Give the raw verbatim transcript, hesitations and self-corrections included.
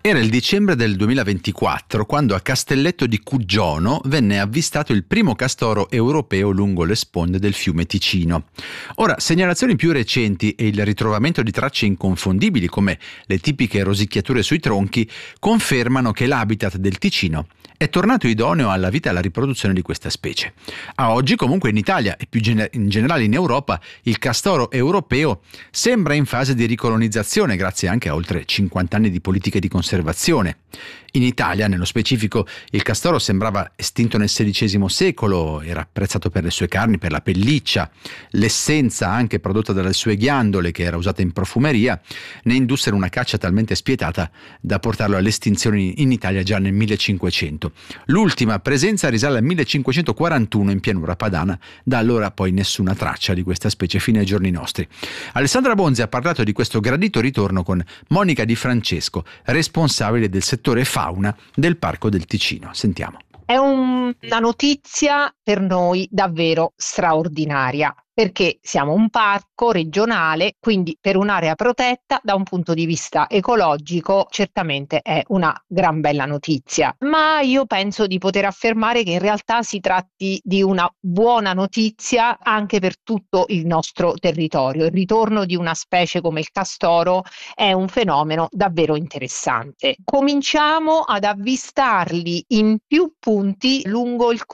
Era il dicembre del duemilaventiquattro quando a Castelletto di Cuggiono venne avvistato il primo castoro europeo lungo le sponde del fiume Ticino. Ora, segnalazioni più recenti e il ritrovamento di tracce inconfondibili come le tipiche rosicchiature sui tronchi confermano che l'habitat del Ticino è tornato idoneo alla vita e alla riproduzione di questa specie. A oggi comunque in Italia e più gener- in generale in Europa il castoro europeo sembra in fase di ricolonizzazione grazie anche a oltre cinquanta anni di politiche di conservazione. In Italia, nello specifico, il castoro sembrava estinto nel sedicesimo secolo, era apprezzato per le sue carni, per la pelliccia, l'essenza anche prodotta dalle sue ghiandole che era usata in profumeria, ne indussero una caccia talmente spietata da portarlo all'estinzione in Italia già nel millecinquecento. L'ultima presenza risale al millecinquecentoquarantuno in pianura padana, da allora poi nessuna traccia di questa specie fino ai giorni nostri. Alessandra Bonzi ha parlato di questo gradito ritorno con Monica Di Francesco, responsabile del settore fauna del Parco del Ticino. Sentiamo. È un- una notizia per noi davvero straordinaria, perché siamo un parco regionale, quindi per un'area protetta da un punto di vista ecologico certamente è una gran bella notizia. Ma io penso di poter affermare che in realtà si tratti di una buona notizia anche per tutto il nostro territorio. Il ritorno di una specie come il castoro è un fenomeno davvero interessante. Cominciamo ad avvistarli in più punti lungo il